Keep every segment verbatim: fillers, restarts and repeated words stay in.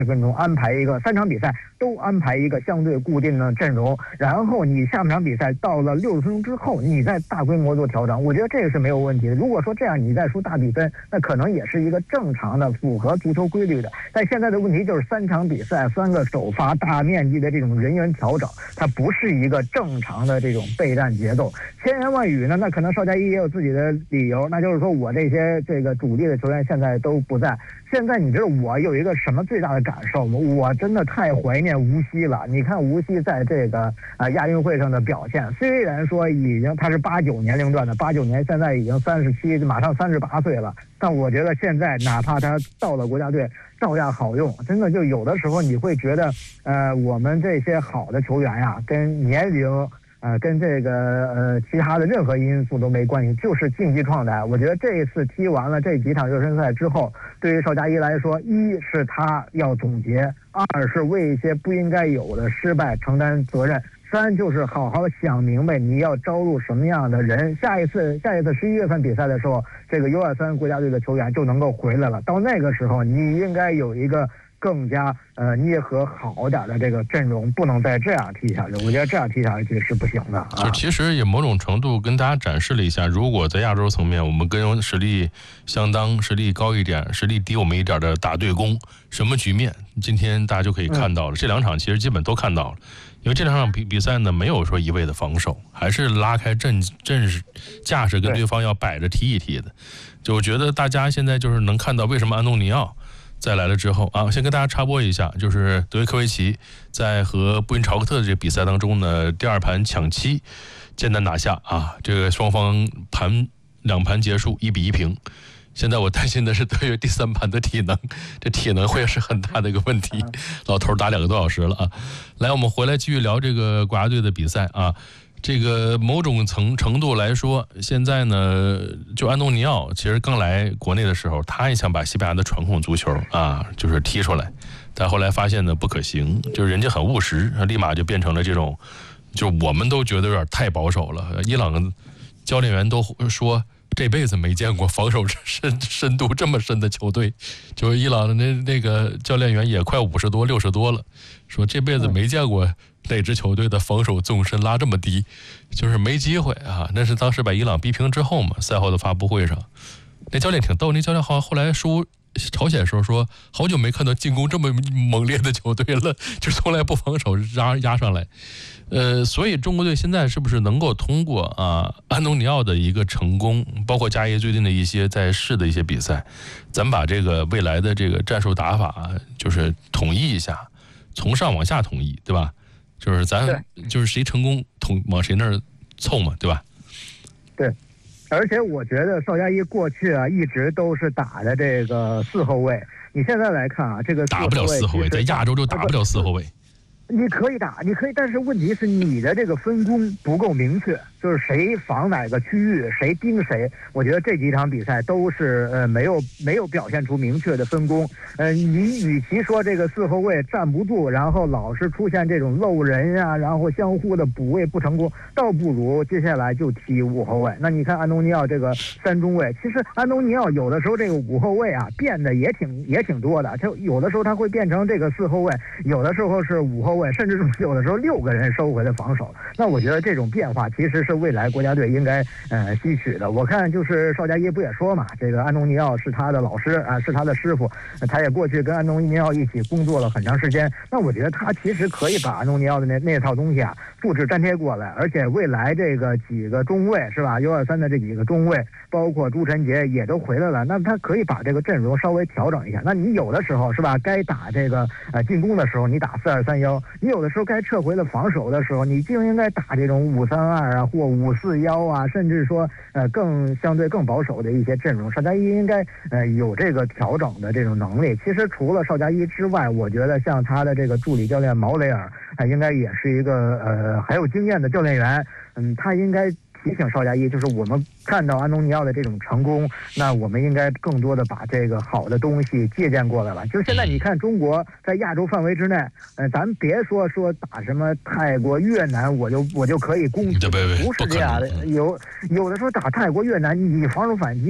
分钟安排一个三场比赛都安排一个相对固定的阵容，然后你下半场比赛到了六十分钟之后，你再大规模做调整，我觉得这个是没有问题的。如果说这样你再输大比分，那可能也是一个正常的、符合足球规律的。但现在的问题就是三场比赛、三个首发、大面积的这种人员调整，它不是一个正常的这种备战节奏。千言万语呢，那可能邵佳一也有自己的理由，那就是说我这些这个主力的球员现在都不在。现在你知道我有一个什么最大的感受吗？我真的太怀念吴曦了。你看吴曦在这个啊、呃、亚运会上的表现，虽然说已经他是八九年龄段的，八九年现在已经三十七，马上三十八岁了。但我觉得现在哪怕他到了国家队，照样好用。真的就有的时候你会觉得，呃，我们这些好的球员呀，跟年龄。呃，跟这个呃其他的任何因素都没关系，就是竞技状态。我觉得这一次踢完了这几场热身赛之后，对于邵佳一来说，一是他要总结，二是为一些不应该有的失败承担责任，三就是好好想明白你要招入什么样的人。下一次下一次十一月份比赛的时候，这个 U 二三国家队的球员就能够回来了。到那个时候，你应该有一个更加呃捏合好点的这个阵容，不能再这样踢下去。我觉得这样踢下去是不行的啊。 就其实也某种程度跟大家展示了一下，如果在亚洲层面，我们跟实力相当、实力高一点、实力低我们一点的打对攻，什么局面，今天大家就可以看到了。嗯、这两场其实基本都看到了，因为这两场比比赛呢，没有说一味的防守，还是拉开阵阵势架势跟对方要摆着踢一踢的。就我觉得大家现在就是能看到为什么安东尼奥再来了之后啊，先跟大家插播一下，就是德约科维奇在和布因朝克特的这个比赛当中呢，第二盘抢七艰难拿下啊，这个双方盘两盘结束一比一平。现在我担心的是德约第三盘的体能，这体能会是很大的一个问题。老头打两个多小时了啊！来，我们回来继续聊这个国家队的比赛啊。这个某种程程度来说，现在呢，就安东尼奥其实刚来国内的时候，他也想把西班牙的传控足球啊，就是踢出来，但后来发现呢不可行，就是人家很务实，立马就变成了这种，就我们都觉得有点太保守了。伊朗教练员都说这辈子没见过防守深深度这么深的球队，就是伊朗的那那个教练员也快五十多六十多了，说这辈子没见过哪支球队的防守纵深拉这么低，就是没机会啊。那是当时把伊朗逼平之后嘛，赛后的发布会上，那教练挺逗，那教练好像后来输朝鲜的时候说，好久没看到进攻这么猛烈的球队了，就从来不防守压压上来。呃，所以中国队现在是不是能够通过啊安东尼奥的一个成功，包括加耶最近的一些在试的一些比赛，咱们把这个未来的这个战术打法就是统一一下，从上往下统一，对吧？就是咱就是谁成功统往谁那儿凑嘛，对吧？ 对。而且我觉得邵佳一过去啊一直都是打的这个四后卫，你现在来看啊，这个打不了四后卫，在亚洲就打不了四后卫。 你可以打，你可以，但是问题是你的这个分工不够明确，就是谁防哪个区域，谁盯谁。我觉得这几场比赛都是呃没有没有表现出明确的分工。呃，你与其说这个四后卫站不住，然后老是出现这种漏人呀、啊，然后相互的补位不成功，倒不如接下来就踢五后卫。那你看安东尼奥这个三中卫，其实安东尼奥有的时候这个五后卫啊变得也挺也挺多的，他有的时候他会变成这个四后卫，有的时候是五后卫。甚至是有的时候六个人收回的防守，那我觉得这种变化其实是未来国家队应该呃吸取的。我看就是邵佳一不也说嘛，这个安东尼奥是他的老师啊，是他的师傅，他也过去跟安东尼奥一起工作了很长时间。那我觉得他其实可以把安东尼奥的那那套东西啊复制粘贴过来，而且未来这个几个中卫是吧 ？U 二三的这几个中卫，包括朱晨杰也都回来了，那他可以把这个阵容稍微调整一下。那你有的时候是吧，该打这个呃进攻的时候，你打四二三幺。你有的时候该撤回了防守的时候，你就应该打这种五三二啊，或五四幺啊，甚至说呃更相对更保守的一些阵容。邵佳一应该呃有这个调整的这种能力。其实除了邵佳一之外，我觉得像他的这个助理教练毛雷尔，他应该也是一个呃很有经验的教练员。嗯，他应该提醒邵佳一，就是我们看到安东尼奥的这种成功，那我们应该更多的把这个好的东西借鉴过来了。就是现在你看中国在亚洲范围之内，呃，咱别说说打什么泰国、越南，我就我就可以攻击，不是这样的。有有的时候打泰国、越南，你防守反击啊，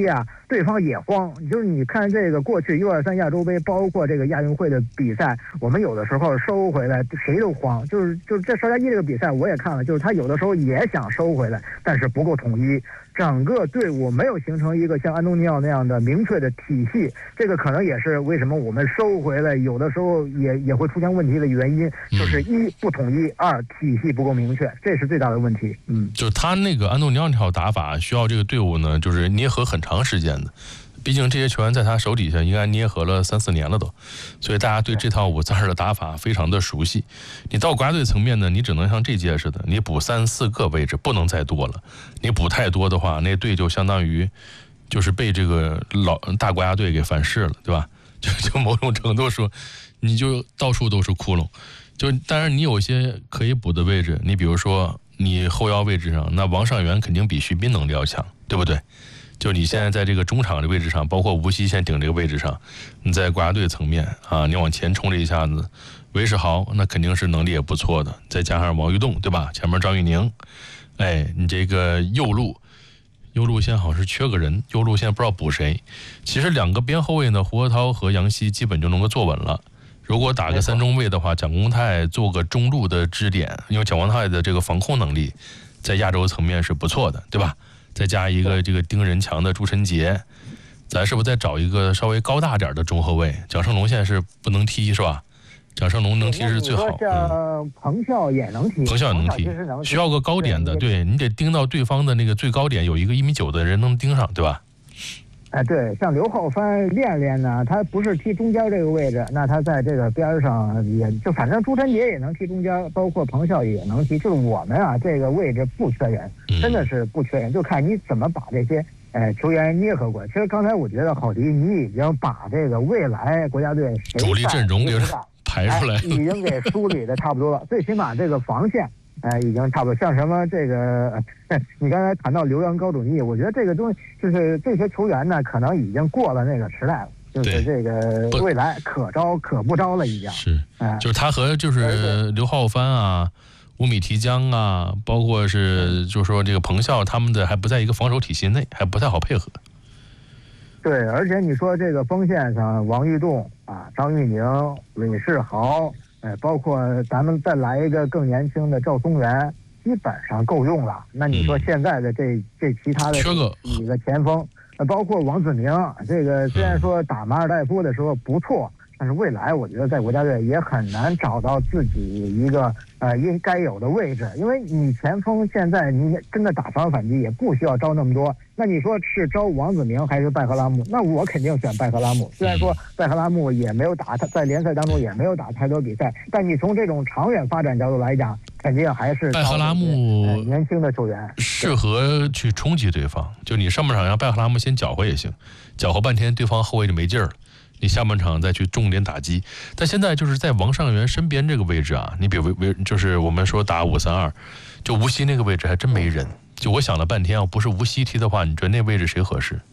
对方也慌。就是你看这个过去 U 二三亚洲杯，包括这个亚运会的比赛，我们有的时候收回来谁都慌。就是就是这邵佳一这个比赛我也看了，就是他有的时候也想收回来，但是不够统一。整个队伍没有形成一个像安东尼奥那样的明确的体系，这个可能也是为什么我们收回来有的时候也也会出现问题的原因，就是一不统一，二体系不够明确，这是最大的问题。嗯， 就是他那个安东尼奥那套打法需要这个队伍呢，就是捏合很长时间的。毕竟这些球员在他手底下应该捏合了三四年了都，所以大家对这套五四二的打法非常的熟悉。你到国家队层面呢，你只能像这届似的，你补三四个位置，不能再多了。你补太多的话，那队就相当于就是被这个老大国家队给反噬了，对吧？就就某种程度说，你就到处都是窟窿。就当然你有一些可以补的位置，你比如说你后腰位置上，那王上源肯定比徐斌能力要强，对不对？就你现在在这个中场的位置上，包括吴曦现顶这个位置上，你在国家队层面啊，你往前冲这一下子，韦世豪那肯定是能力也不错的，再加上王玉栋，对吧？前面张玉宁，哎，你这个右路，右路线好像是缺个人，右路线不知道补谁。其实两个边后卫呢，胡河涛和杨曦基本就能够坐稳了。如果打个三中卫的话，蒋光太做个中路的支点，因为蒋光太的这个防控能力在亚洲层面是不错的，对吧？再加一个这个盯人强的朱晨杰，咱是不是再找一个稍微高大点的中后卫？蒋胜龙现在是不能踢是吧？蒋胜龙能踢是最好。 嗯，彭笑也能踢， 彭笑也能踢，需要个高点的，对你得盯到对方的那个最高点，有一个一米九的人能盯上，对吧？ 哎，对，像刘浩帆练练呢，他不是踢中间这个位置，那他在这个边上也就反正朱晨杰也能踢中间，包括彭笑也能踢，就是我们啊这个位置不缺人，真的是不缺人，就看你怎么把这些呃球员捏合过来。其实刚才我觉得郝迪你已经把这个未来国家队主力阵容给排出来， 哎，已经给梳理的差不多了，最起码这个防线。哎，已经差不多。像什么这个，你刚才谈到留洋高准翼，我觉得这个东西就是这些球员呢，可能已经过了那个时代了，就是这个未来可招可不招了，已经是。哎，就是他和就是刘浩帆啊、吴米提江啊，包括是就是说这个彭笑他们的还不在一个防守体系内，还不太好配合。 对，而且你说这个锋线上，王玉栋啊、张玉宁、韦世豪。哎，包括咱们再来一个更年轻的赵松元，基本上够用了。那你说现在的这这其他的几个前锋，呃，包括王子明，这个虽然说打马尔代夫的时候不错，但是未来我觉得在国家队也很难找到自己一个呃应该有的位置，因为你前锋现在你真的打防守反击也不需要招那么多。那你说是招王子明还是拜赫拉姆？那我肯定选拜赫拉姆。虽然说拜赫拉姆也没有打，他在联赛当中也没有打太多比赛，但你从这种长远发展角度来讲，肯定还是拜赫拉姆、呃、 年轻的球员适合去冲击对方。就你上半场让拜赫拉姆先搅和也行，搅和半天对方后卫就没劲儿了。你下半场再去重点打击，但现在就是在王上源身边这个位置啊，你比如就是我们说打五三二，就吴曦那个位置还真没人。就我想了半天啊，不是吴曦踢的话，你觉得那位置谁合适？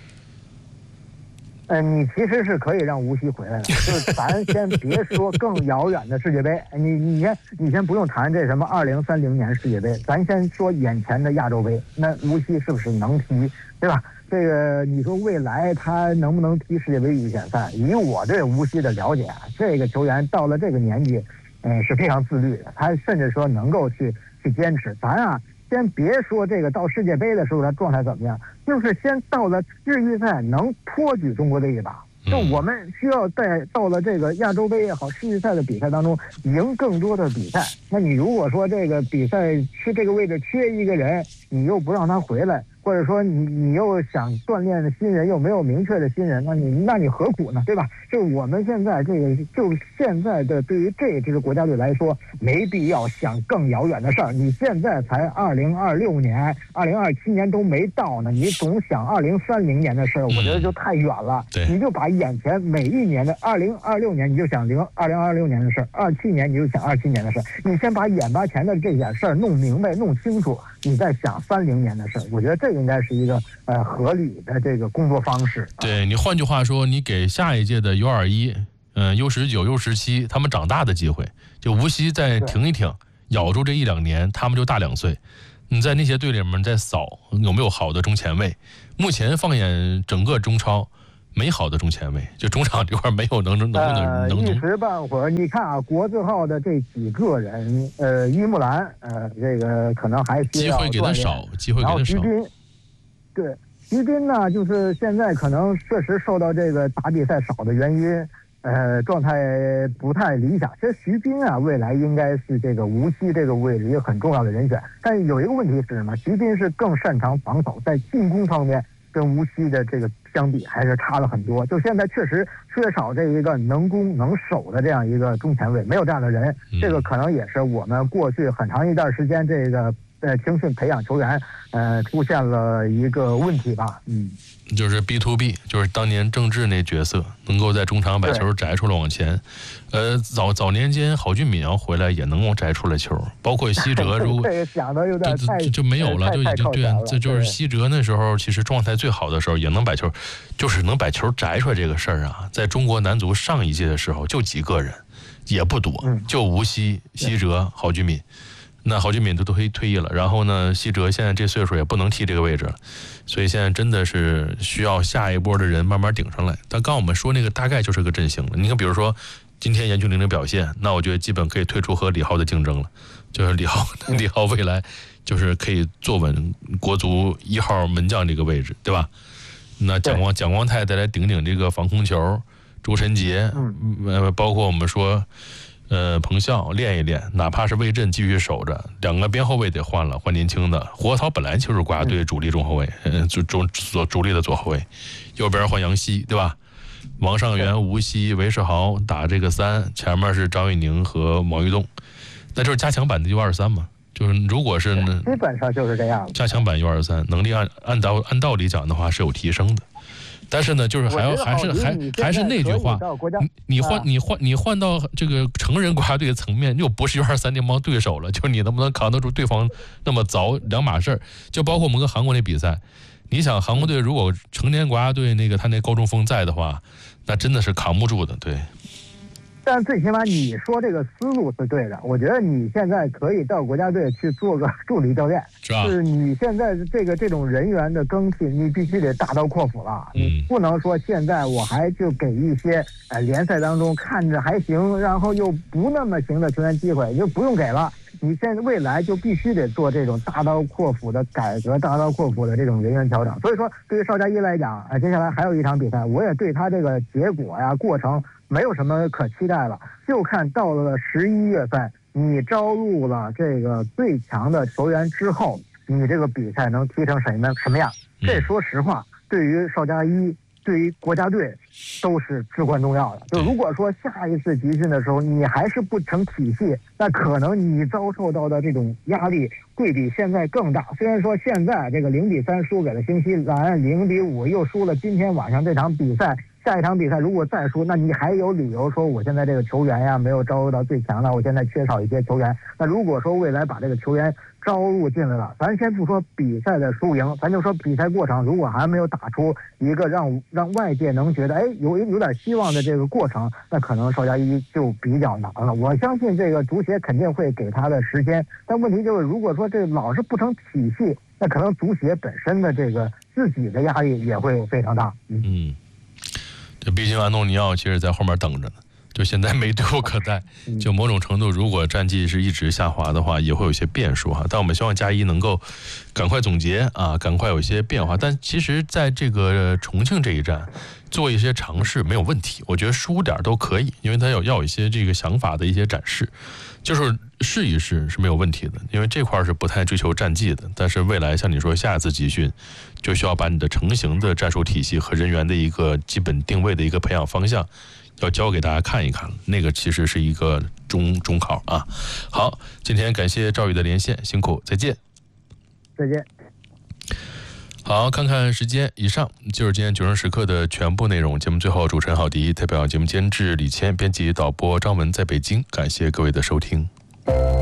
呃，你其实是可以让吴曦回来的，就是咱先别说更遥远的世界杯，你你先你先不用谈这什么二零三零年世界杯，咱先说眼前的亚洲杯，那吴曦是不是能踢，对吧？这个你说未来他能不能踢世界杯预选赛？以我对吴曦的了解啊，这个球员到了这个年纪，嗯，是非常自律的，他甚至说能够去去坚持。咱啊。先别说这个到世界杯的时候他状态怎么样，就是先到了世预赛能托举中国队一把。就我们需要在到了这个亚洲杯也好，世预赛的比赛当中赢更多的比赛。那你如果说这个比赛缺这个位置缺一个人，你又不让他回来，或者说你你又想锻炼的新人又没有明确的新人，那你那你何苦呢？对吧？就我们现在这个就现在的对于这支国家队来说，没必要想更遥远的事儿。你现在才二零二六年、二零二七年都没到呢，你总想二零三零年的事儿，我觉得就太远了。你就把眼前每一年的二零二六年，你就想零二零二六年的事儿，二七年你就想二七年的事儿，你先把眼巴前的这点事儿弄明白、弄清楚，你再想三零年的事儿。我觉得这个应该是一个呃合理的这个工作方式。 对，你换句话说，你给下一届的 U 二一、嗯 U 十九、U 十七他们长大的机会，就无锡再停一停，咬住这一两年，他们就大两岁。 你在那些队里面在扫有没有好的中前卫？目前放眼整个中超，没好的中前卫，就中场这块没有能能能能能。 一时半会儿，你看啊，国字号的这几个人，呃，于木兰，呃，这个可能还需要机会给他少，机会给他少。 徐斌，对，徐斌呢，就是现在可能确实受到这个打比赛少的原因。呃，状态不太理想。其实徐斌啊，未来应该是这个无锡这个位置一个很重要的人选。但是有一个问题是什么？徐斌是更擅长防守，在进攻方面跟无锡的这个相比还是差了很多。就现在确实缺少这一个能攻能守的这样一个中前卫，没有这样的人。这个可能也是我们过去很长一段时间这个呃青训培养球员呃出现了一个问题吧。嗯。 就是 B to B， 就是当年郑智那角色，能够在中场把球摘出来往前。呃，早早年间郝俊敏要回来也能够摘出来球，包括西哲，如果这个想的有点太就就没有了，就已经对，这就是西哲那时候其实状态最好的时候，也能把球，就是能把球摘出来这个事儿啊，在中国男足上一届的时候就几个人，也不多，就无锡、西哲、郝俊敏。那郝俊敏都都退退役了，然后呢，西哲现在这岁数也不能踢这个位置了，所以现在真的是需要下一波的人慢慢顶上来。但刚我们说那个大概就是个阵型了。你看，比如说今天严俊凌的表现，那我觉得基本可以退出和李浩的竞争了，就是李浩，李浩未来就是可以坐稳国足一号门将这个位置，对吧？那蒋光蒋光太再来顶顶这个防空球，周晨杰，呃，包括我们说。呃，彭笑练一练，哪怕是魏震继续守着，两个边后卫得换了，换年轻的。胡国涛本来就是国家队主力中后卫，嗯，主主主主力的左后卫，右边换杨希，对吧？王上元、吴曦、韦世豪打这个三，前面是张玉宁和毛玉栋，那就是加强版的 U 二十三嘛。就是如果是基本上就是这样， 加强版 U 二十三能力按按道按道理讲的话是有提升的。但是呢，就是还要还是还还是那句话，你你换你换你换到这个成人国家队层面，又不是 U 二十三那帮对手了，就是你能不能扛得住对方那么凿两码事儿。就包括我们跟韩国那比赛，你想韩国队如果成年国家队那个他那高中锋在的话，那真的是扛不住的，对。 但最起码你说这个思路是对的，我觉得你现在可以到国家队去做个助理教练， 是吧？ 是你现在这个这种人员的更替，你必须得大刀阔斧了， 嗯， 你不能说现在我还就给一些呃联赛当中看着还行，然后又不那么行的球员机会，就不用给了。你现在未来就必须得做这种大刀阔斧的改革，大刀阔斧的这种人员调整。所以说，对于邵佳一来讲，啊，接下来还有一场比赛，我也对他这个结果呀、过程没有什么可期待了，就看到了十一月份，你招入了这个最强的球员之后，你这个比赛能踢成什么什么样？这说实话，对于邵佳一。对于国家队都是至关重要的。就如果说下一次集训的时候你还是不成体系，那可能你遭受到的这种压力会比现在更大。虽然说现在这个零比三输给了新西兰，零比五又输了今天晚上这场比赛，下一场比赛如果再输，那你还有理由说我现在这个球员呀没有招入到最强的，我现在缺少一些球员。那如果说未来把这个球员招入进来了，咱先不说比赛的输赢，咱就说比赛过程，如果还没有打出一个让让外界能觉得哎有有点希望的这个过程，那可能邵佳一就比较难了。我相信这个足协肯定会给他的时间，但问题就是如果说这老是不成体系，那可能足协本身的这个自己的压力也会非常大。 嗯。嗯，这毕竟安东尼奥其实在后面等着呢。就现在没队伍可带，就某种程度，如果战绩是一直下滑的话，也会有些变数哈。但我们希望佳一能够赶快总结啊，赶快有一些变化。但其实，在这个重庆这一站做一些尝试没有问题，我觉得输点都可以，因为他有要有一些这个想法的一些展示，就是试一试是没有问题的。因为这块是不太追求战绩的，但是未来像你说下一次集训，就需要把你的成型的战术体系和人员的一个基本定位的一个培养方向。要教给大家看一看，那个其实是一个中中考啊。好，今天感谢赵宇的连线，辛苦，再见。 再见。 好，看看时间，以上就是今天九声时刻的全部内容。节目最后，主持人郝迪，代表节目监制李谦，编辑导播张文在北京，感谢各位的收听。